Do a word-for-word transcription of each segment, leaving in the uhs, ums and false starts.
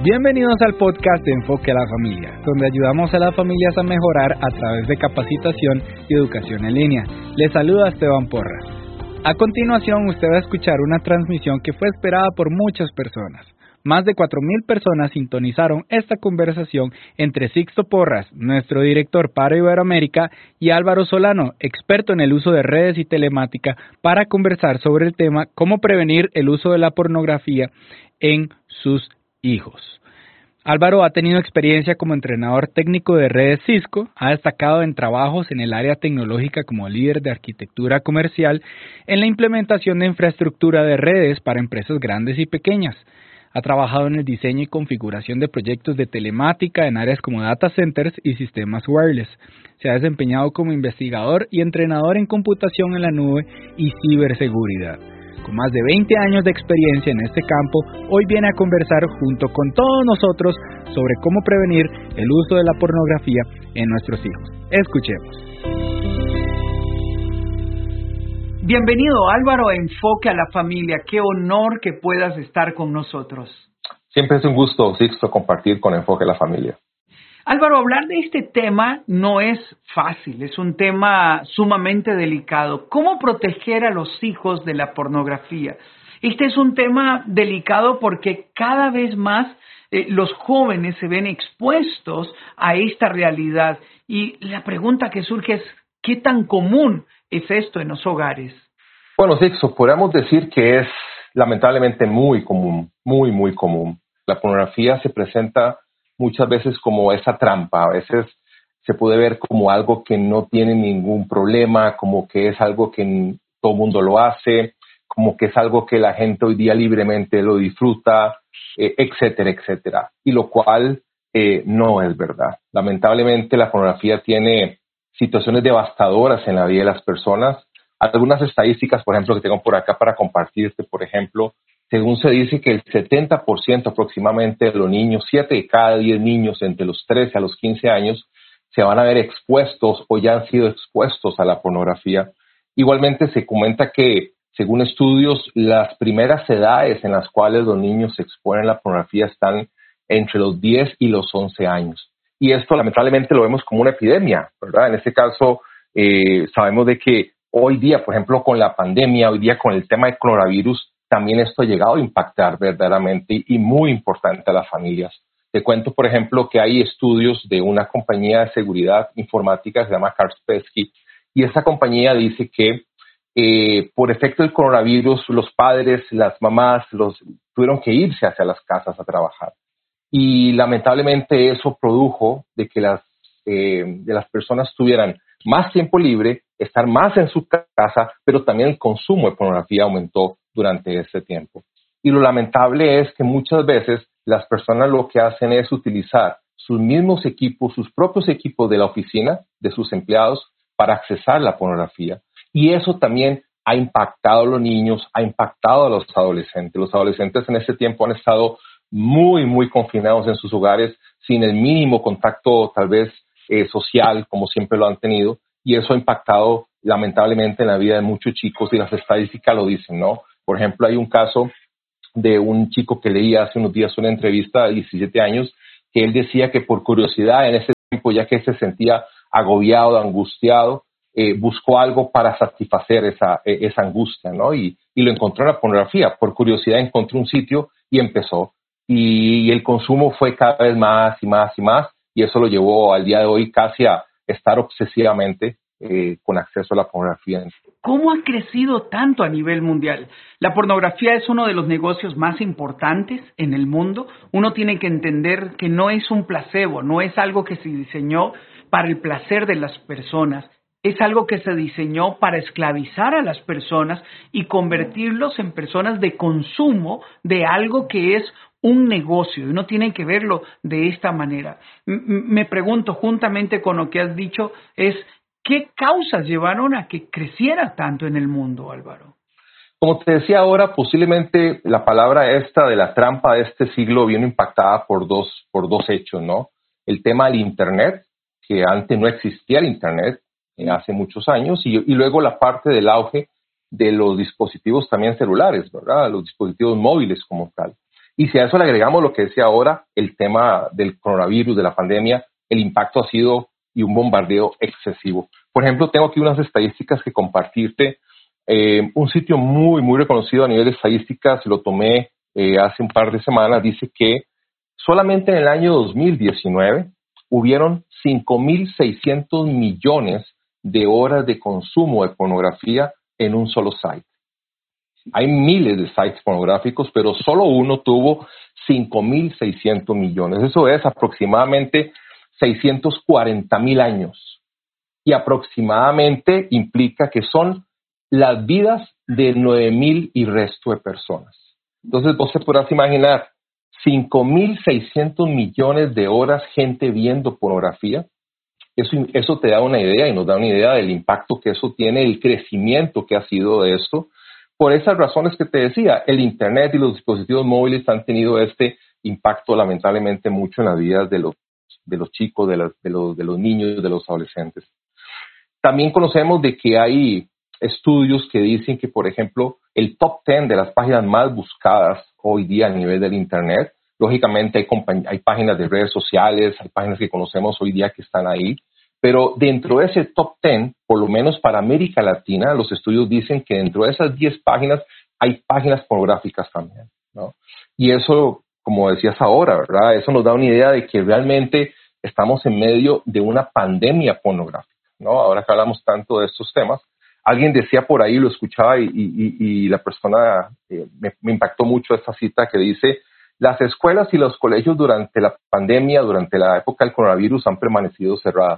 Bienvenidos al podcast de Enfoque a la Familia, donde ayudamos a las familias a mejorar a través de capacitación y educación en línea. Les saluda Esteban Porras. A continuación, usted va a escuchar una transmisión que fue esperada por muchas personas. Más de cuatro mil personas sintonizaron esta conversación entre Sixto Porras, nuestro director para Iberoamérica, y Álvaro Solano, experto en el uso de redes y telemática, para conversar sobre el tema cómo prevenir el uso de la pornografía en sus hijos. Álvaro ha tenido experiencia como entrenador técnico de redes Cisco, ha destacado en trabajos en el área tecnológica como líder de arquitectura comercial en la implementación de infraestructura de redes para empresas grandes y pequeñas. Ha trabajado en el diseño y configuración de proyectos de telemática en áreas como data centers y sistemas wireless. Se ha desempeñado como investigador y entrenador en computación en la nube y ciberseguridad. Con más de veinte años de experiencia en este campo, hoy viene a conversar junto con todos nosotros sobre cómo prevenir el uso de la pornografía en nuestros hijos. Escuchemos. Bienvenido, Álvaro, a Enfoque a la Familia. Qué honor que puedas estar con nosotros. Siempre es un gusto, Sixto, compartir con Enfoque a la Familia. Álvaro, hablar de este tema no es fácil, es un tema sumamente delicado. ¿Cómo proteger a los hijos de la pornografía? Este es un tema delicado porque cada vez más eh, los jóvenes se ven expuestos a esta realidad. Y la pregunta que surge es, ¿qué tan común es esto en los hogares? Bueno, Sixto, podríamos decir que es lamentablemente muy común, muy, muy común. La pornografía se presenta muchas veces como esa trampa, a veces se puede ver como algo que no tiene ningún problema, como que es algo que todo el mundo lo hace, como que es algo que la gente hoy día libremente lo disfruta, eh, etcétera, etcétera. Y lo cual eh, no es verdad. Lamentablemente la pornografía tiene situaciones devastadoras en la vida de las personas. Algunas estadísticas, por ejemplo, que tengo por acá para compartirte, por ejemplo, según se dice que el setenta por ciento aproximadamente de los niños, siete de cada diez niños entre los trece a los quince años, se van a ver expuestos o ya han sido expuestos a la pornografía. Igualmente se comenta que, según estudios, las primeras edades en las cuales los niños se exponen a la pornografía están entre los diez y los once años. Y esto lamentablemente lo vemos como una epidemia, ¿verdad? En este caso, eh, sabemos de que hoy día, por ejemplo, con la pandemia, hoy día con el tema del coronavirus, también esto ha llegado a impactar verdaderamente y muy importante a las familias. Te cuento, por ejemplo, que hay estudios de una compañía de seguridad informática que se llama Kaspersky, y esta compañía dice que eh, por efecto del coronavirus, los padres, las mamás, los, tuvieron que irse hacia las casas a trabajar. Y lamentablemente eso produjo de que las, eh, de las personas tuvieran más tiempo libre, estar más en su casa, pero también el consumo de pornografía aumentó durante ese tiempo. Y lo lamentable es que muchas veces las personas lo que hacen es utilizar sus mismos equipos, sus propios equipos de la oficina, de sus empleados, para accesar la pornografía. Y eso también ha impactado a los niños, ha impactado a los adolescentes. Los adolescentes en ese tiempo han estado muy, muy confinados en sus hogares, sin el mínimo contacto tal vez eh, social, como siempre lo han tenido, y eso ha impactado lamentablemente en la vida de muchos chicos, y las estadísticas lo dicen, ¿no? Por ejemplo, hay un caso de un chico que leía hace unos días una entrevista de diecisiete años, que él decía que por curiosidad en ese tiempo, ya que se sentía agobiado, angustiado, eh, buscó algo para satisfacer esa, eh, esa angustia, ¿no? Y, y lo encontró en la pornografía. Por curiosidad encontró un sitio y empezó. Y, y el consumo fue cada vez más y más y más, y eso lo llevó al día de hoy casi a estar obsesivamente eh, con acceso a la pornografía. ¿Cómo ha crecido tanto a nivel mundial? La pornografía es uno de los negocios más importantes en el mundo. Uno tiene que entender que no es un placebo, no es algo que se diseñó para el placer de las personas. Es algo que se diseñó para esclavizar a las personas y convertirlos en personas de consumo de algo que es un negocio. Uno tiene que verlo de esta manera. M- me pregunto, juntamente con lo que has dicho, es ¿qué causas llevaron a que creciera tanto en el mundo, Álvaro? Como te decía ahora, posiblemente la palabra esta de la trampa de este siglo vino impactada por dos, por dos hechos, ¿no? El tema del Internet, que antes no existía el Internet, eh, hace muchos años, y, y luego la parte del auge de los dispositivos también celulares, ¿verdad? Los dispositivos móviles como tal. Y si a eso le agregamos lo que decía ahora, el tema del coronavirus, de la pandemia, el impacto ha sido y un bombardeo excesivo. Por ejemplo, tengo aquí unas estadísticas que compartirte. Eh, un sitio muy, muy reconocido a nivel de estadísticas, lo tomé eh, hace un par de semanas, dice que solamente en el año dos mil diecinueve hubieron cinco mil seiscientos millones de horas de consumo de pornografía en un solo site. Hay miles de sites pornográficos, pero solo uno tuvo cinco mil seiscientos millones. Eso es aproximadamente seiscientos cuarenta mil años. Y aproximadamente implica que son las vidas de nueve mil y resto de personas. Entonces vos te podrás imaginar cinco mil seiscientos millones de horas gente viendo pornografía. Eso, eso te da una idea y nos da una idea del impacto que eso tiene, el crecimiento que ha sido de esto. Por esas razones que te decía, el Internet y los dispositivos móviles han tenido este impacto lamentablemente mucho en las vidas de los, de los chicos, de, las, de, los, de los niños, de los adolescentes. También conocemos de que hay estudios que dicen que, por ejemplo, el top diez de las páginas más buscadas hoy día a nivel del Internet, lógicamente hay, compañ- hay páginas de redes sociales, hay páginas que conocemos hoy día que están ahí, pero dentro de ese top diez, por lo menos para América Latina, los estudios dicen que dentro de esas diez páginas hay páginas pornográficas también, ¿no? Y eso, como decías ahora, ¿verdad? Eso nos da una idea de que realmente estamos en medio de una pandemia pornográfica, ¿no? Ahora que hablamos tanto de estos temas, alguien decía por ahí, lo escuchaba y, y, y la persona eh, me, me impactó mucho esta cita que dice: las escuelas y los colegios durante la pandemia, durante la época del coronavirus, han permanecido cerradas,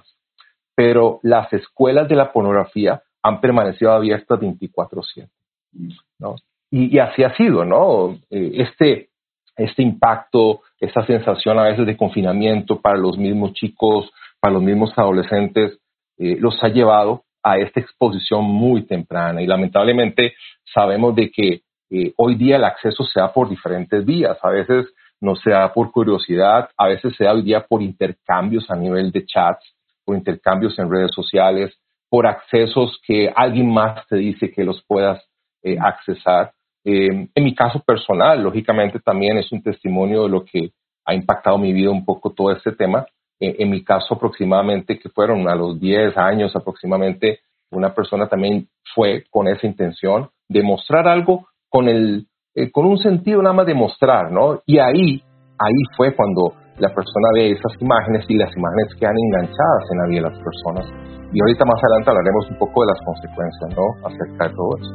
pero las escuelas de la pornografía han permanecido abiertas veinticuatro siete, ¿no? Y, y así ha sido, ¿no? Eh, este, este impacto, esa sensación a veces de confinamiento para los mismos chicos, para los mismos adolescentes, eh, los ha llevado a esta exposición muy temprana. Y lamentablemente sabemos de que eh, hoy día el acceso se da por diferentes vías. A veces no se da por curiosidad, a veces se da hoy día por intercambios a nivel de chats, por intercambios en redes sociales, por accesos que alguien más te dice que los puedas eh, accesar. Eh, en mi caso personal, lógicamente también es un testimonio de lo que ha impactado mi vida un poco todo este tema. Eh, en mi caso aproximadamente, que fueron a los diez años aproximadamente, una persona también fue con esa intención de mostrar algo con, el, eh, con un sentido nada más de mostrar, ¿no? Y ahí, ahí fue cuando la persona ve esas imágenes y las imágenes quedan enganchadas en la vida de las personas. Y ahorita más adelante hablaremos un poco de las consecuencias, ¿no?, acerca de todo eso.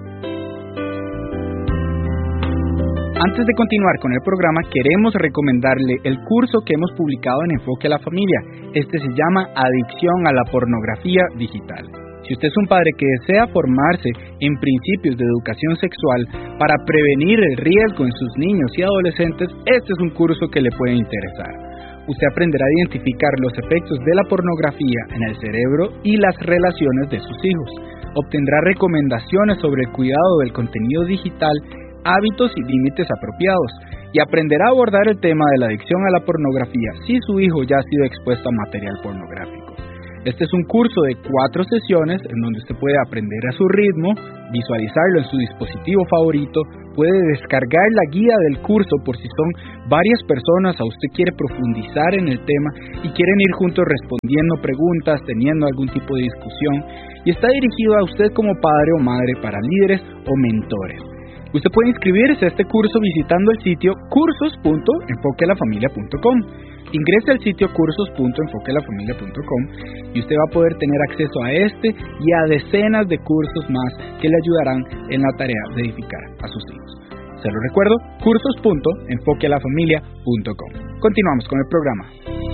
Antes de continuar con el programa, queremos recomendarle el curso que hemos publicado en Enfoque a la Familia. Este se llama Adicción a la Pornografía Digital. Si usted es un padre que desea formarse en principios de educación sexual para prevenir el riesgo en sus niños y adolescentes, este es un curso que le puede interesar. Usted aprenderá a identificar los efectos de la pornografía en el cerebro y las relaciones de sus hijos. Obtendrá recomendaciones sobre el cuidado del contenido digital, hábitos y límites apropiados, y aprenderá a abordar el tema de la adicción a la pornografía si su hijo ya ha sido expuesto a material pornográfico. Este es un curso de cuatro sesiones en donde usted puede aprender a su ritmo, visualizarlo en su dispositivo favorito, puede descargar la guía del curso por si son varias personas o usted quiere profundizar en el tema y quieren ir juntos respondiendo preguntas, teniendo algún tipo de discusión, y está dirigido a usted como padre o madre para líderes o mentores. Usted puede inscribirse a este curso visitando el sitio cursos punto enfoque a la familia punto com. Ingrese al sitio cursos punto enfoque a la familia punto com y usted va a poder tener acceso a este y a decenas de cursos más que le ayudarán en la tarea de edificar a sus hijos. Se lo recuerdo, cursos punto enfoque a la familia punto com. Continuamos con el programa.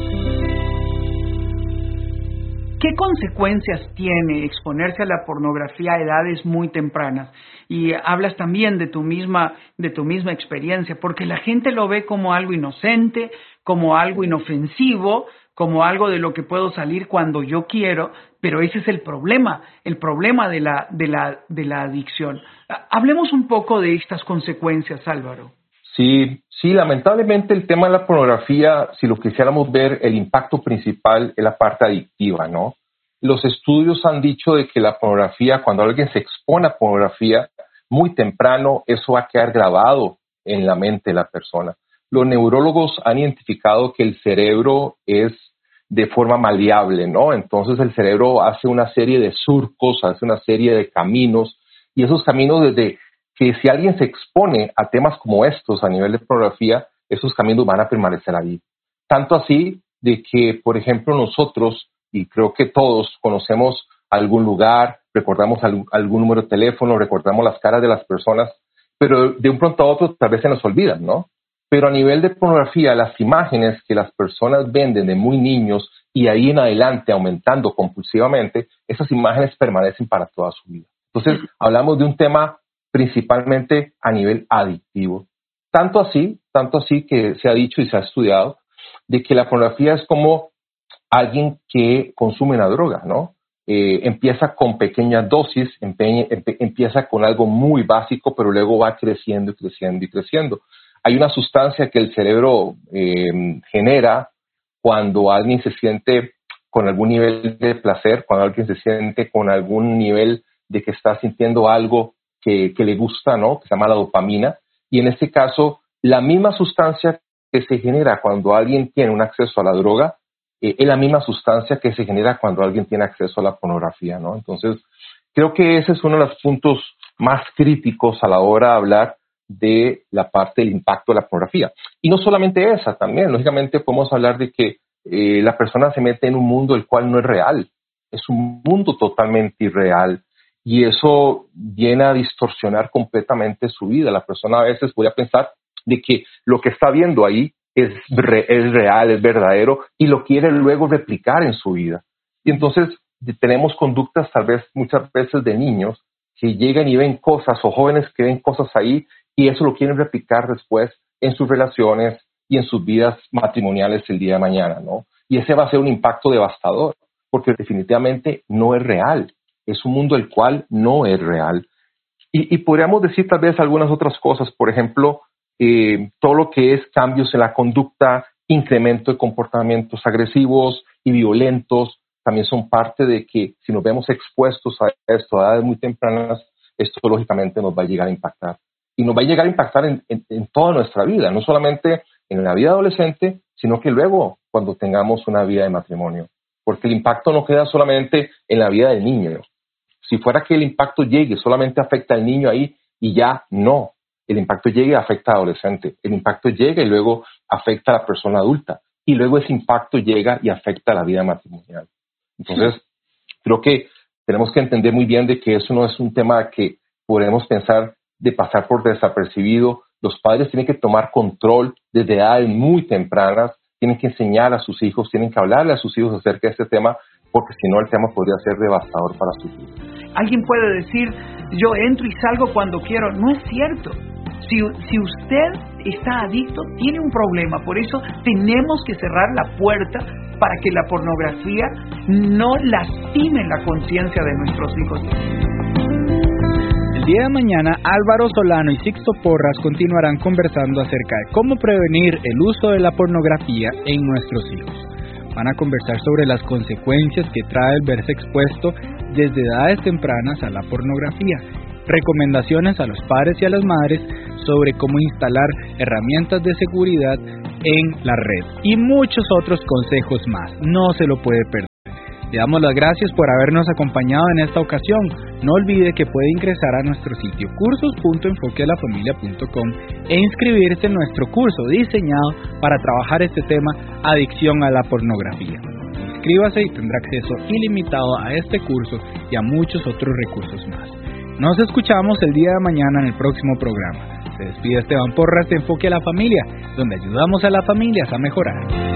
¿Qué consecuencias tiene exponerse a la pornografía a edades muy tempranas? Y hablas también de tu misma, de tu misma experiencia, porque la gente lo ve como algo inocente, como algo inofensivo, como algo de lo que puedo salir cuando yo quiero, pero ese es el problema, el problema de la, de la, de la adicción. Hablemos un poco de estas consecuencias, Álvaro. Sí, sí, lamentablemente el tema de la pornografía, si lo quisiéramos ver, el impacto principal es la parte adictiva, ¿no? Los estudios han dicho de que la pornografía, cuando alguien se expone a pornografía muy temprano, eso va a quedar grabado en la mente de la persona. los neurólogos han identificado que el cerebro es de forma maleable, ¿no? Entonces el cerebro hace una serie de surcos, hace una serie de caminos, y esos caminos desde que si alguien se expone a temas como estos a nivel de pornografía, esos caminos van a permanecer ahí. Tanto así de que, por ejemplo, nosotros, y creo que todos conocemos algún lugar, recordamos algún, algún número de teléfono, recordamos las caras de las personas, pero de un pronto a otro tal vez se nos olvidan, ¿no? Pero a nivel de pornografía, las imágenes que las personas venden de muy niños y ahí en adelante aumentando compulsivamente, esas imágenes permanecen para toda su vida. Entonces, hablamos de un tema principalmente a nivel adictivo. Tanto así, tanto así que se ha dicho y se ha estudiado de que la pornografía es como alguien que consume una droga, ¿no? Eh, empieza con pequeñas dosis, empe- empe- empieza con algo muy básico, pero luego va creciendo y creciendo y creciendo. Hay una sustancia que el cerebro eh, genera cuando alguien se siente con algún nivel de placer, cuando alguien se siente con algún nivel de que está sintiendo algo que, que le gusta, ¿no? Que se llama la dopamina. Y en este caso, la misma sustancia que se genera cuando alguien tiene un acceso a la droga eh, es la misma sustancia que se genera cuando alguien tiene acceso a la pornografía, ¿no? Entonces, creo que ese es uno de los puntos más críticos a la hora de hablar de la parte del impacto de la pornografía. Y no solamente esa, también, lógicamente podemos hablar de que eh, la persona se mete en un mundo el cual no es real. Es un mundo totalmente irreal y eso viene a distorsionar completamente su vida. La persona a veces podría pensar de que lo que está viendo ahí es, re, es real, es verdadero y lo quiere luego replicar en su vida. Y entonces tenemos conductas tal vez muchas veces de niños que llegan y ven cosas o jóvenes que ven cosas ahí y eso lo quieren replicar después en sus relaciones y en sus vidas matrimoniales el día de mañana, ¿no? Y ese va a ser un impacto devastador, porque definitivamente no es real. Es un mundo el cual no es real. Y, y podríamos decir tal vez algunas otras cosas, por ejemplo, eh, todo lo que es cambios en la conducta, incremento de comportamientos agresivos y violentos, también son parte de que si nos vemos expuestos a esto a edades muy tempranas, esto lógicamente nos va a llegar a impactar. Y nos va a llegar a impactar en, en, en toda nuestra vida, no solamente en la vida adolescente, sino que luego cuando tengamos una vida de matrimonio. Porque el impacto no queda solamente en la vida del niño. Si fuera que el impacto llegue, solamente afecta al niño ahí y ya no. El impacto llegue y afecta al adolescente. El impacto llega y luego afecta a la persona adulta. Y luego ese impacto llega y afecta a la vida matrimonial. Entonces, creo que tenemos que entender muy bien de que eso no es un tema que podemos pensar de pasar por desapercibido. Los padres tienen que tomar control desde edades muy tempranas, tienen que enseñar a sus hijos, tienen que hablarle a sus hijos acerca de este tema, porque si no el tema podría ser devastador para sus hijos. Alguien puede decir, yo entro y salgo cuando quiero. No es cierto. Si, si usted está adicto, tiene un problema. Por eso tenemos que cerrar la puerta para que la pornografía no lastime la conciencia de nuestros hijos. El día de mañana, Álvaro Solano y Sixto Porras continuarán conversando acerca de cómo prevenir el uso de la pornografía en nuestros hijos. Van a conversar sobre las consecuencias que trae el verse expuesto desde edades tempranas a la pornografía, recomendaciones a los padres y a las madres sobre cómo instalar herramientas de seguridad en la red y muchos otros consejos más. No se lo puede perder. Le damos las gracias por habernos acompañado en esta ocasión. No olvide que puede ingresar a nuestro sitio cursos punto enfoque a la familia punto com e inscribirse en nuestro curso diseñado para trabajar este tema, adicción a la pornografía. Inscríbase y tendrá acceso ilimitado a este curso y a muchos otros recursos más. Nos escuchamos el día de mañana en el próximo programa. Se despide Esteban Porras de Enfoque a la Familia, donde ayudamos a las familias a mejorar.